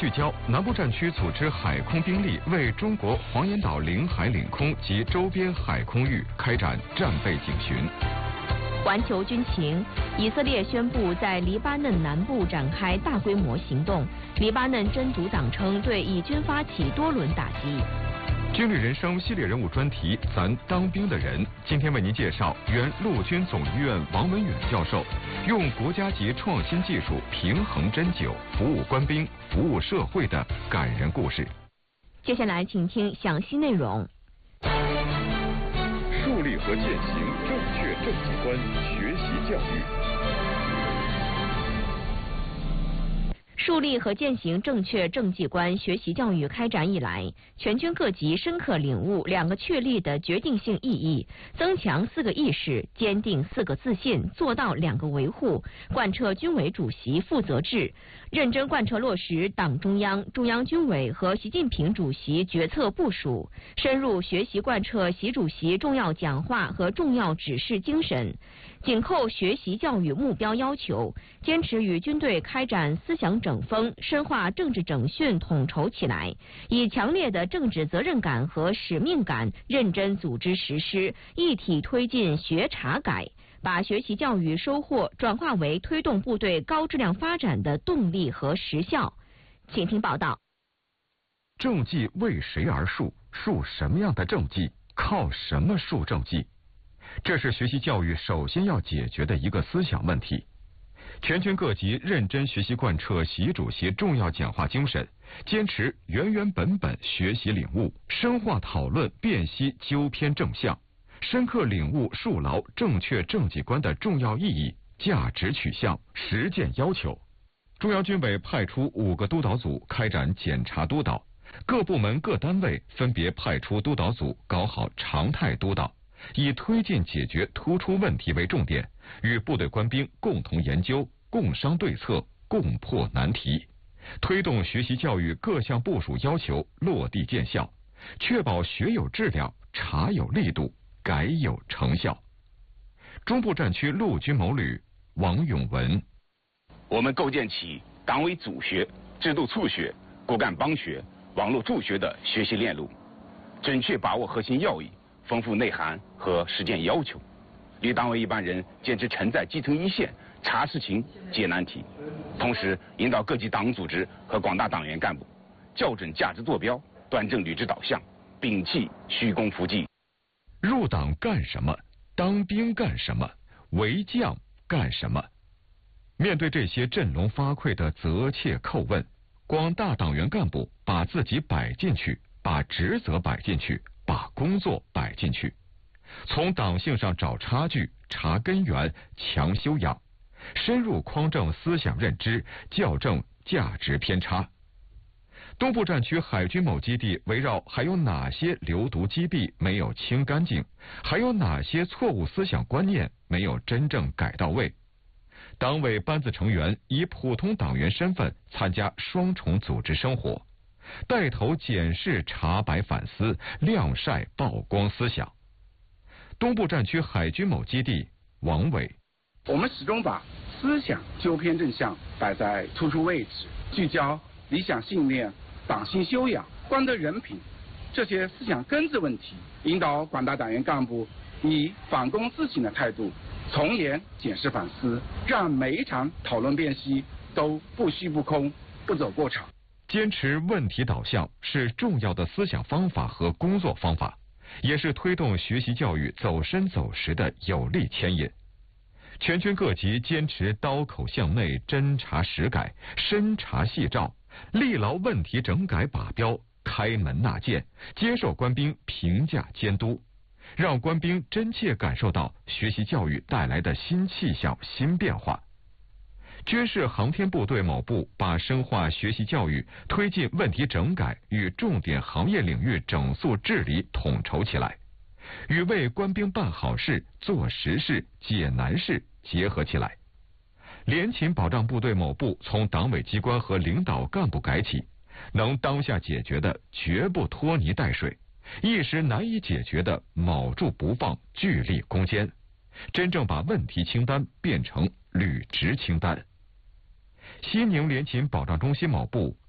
聚焦，南部战区组织海空兵力为中国黄岩岛领海领空及周边海空域开展战备警巡。 环球军情，以色列宣布在黎巴嫩南部展开大规模行动。黎巴嫩真主党称对以军发起多轮打击。 军旅人生系列人物专题，咱当兵的人，今天为您介绍原陆军总医院王文远教授用国家级创新技术平衡针灸，服务官兵、服务社会的感人故事。 接下来，请听详细内容。 树立和践行正确政绩观，学习教育。 树立和践行正确政绩观学习教育开展以来，全军各级深刻领悟2个确立的决定性意义，增强4个意识，坚定4个自信，做到2个维护，贯彻军委主席负责制，认真贯彻落实党中央、中央军委和习近平主席决策部署，深入学习贯彻习主席重要讲话和重要指示精神，紧扣学习教育目标要求，坚持与军队开展思想整风，深化政治整训统筹起来，以强烈的政治责任感和使命感，认真组织实施，一体推进学察改，把学习教育收获转化为推动部队高质量发展的动力和实效。请听报道。 政绩为谁而树？树什么样的政绩？靠什么树政绩？这是学习教育首先要解决的一个思想问题。全军各级认真学习贯彻习主席重要讲话精神，坚持原原本本学习领悟，深化讨论辨析纠偏正向，深刻领悟树牢正确政绩观的重要意义、价值取向、实践要求。中央军委派出5个督导组开展检查督导，各部门各单位分别派出督导组搞好常态督导，以推进解决突出问题为重点，与部队官兵共同研究、共商对策、共破难题，推动学习教育各项部署要求落地见效，确保学有质量、察有力度、改有成效。中部战区陆军某旅王永文： 我们构建起党委组学、制度促学、骨干帮学、网络助学的学习链路，准确把握核心要义，丰富内涵和实践要求，与党委一般人坚持沉在基层一线，查事情、解难题，同时引导各级党组织和广大党员干部校准价值坐标，端正履职导向，摒弃虚功浮绩。 入党干什么？当兵干什么？为将干什么？面对这些振聋发聩的责切叩问，广大党员干部把自己摆进去，把职责摆进去，把工作摆进去，从党性上找差距、查根源、强修养，深入匡正思想认知，校正价值偏差。东部战区海军某基地围绕还有哪些流毒击毙没有清干净，还有哪些错误思想观念没有真正改到位，党委班子成员以普通党员身份参加双重组织生活，带头检视、查白、反思、晾晒、曝光思想。东部战区海军某基地王伟： 我们始终把思想纠偏正向摆在突出位置，聚焦理想信念、党性修养、官德人品这些思想根子问题，引导广大党员干部以反躬自省的态度，从严检视反思，让每一场讨论辨析都不虚不空，不走过场。 坚持问题导向是重要的思想方法和工作方法，也是推动学习教育走深走实的有力牵引。全军各级坚持刀口向内，侦查实改，深查细照，力劳问题整改把标，开门纳谏，接受官兵评价监督，让官兵真切感受到学习教育带来的新气象、新变化。军事航天部队某部把深化学习教育、推进问题整改与重点行业领域整肃治理统筹起来，与为官兵办好事、做实事、解难事结合起来。联勤保障部队某部从党委机关和领导干部改起，能当下解决的绝不拖泥带水，一时难以解决的卯住不放，聚力攻坚，真正把问题清单变成履职清单。西宁联勤保障中心某部